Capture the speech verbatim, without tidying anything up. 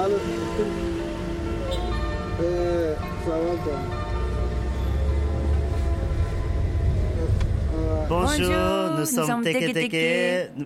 Alors, euh, ça va toi. Bonjour, nous, nous sommes sommes Teke Teke Teke. Teke. Nous-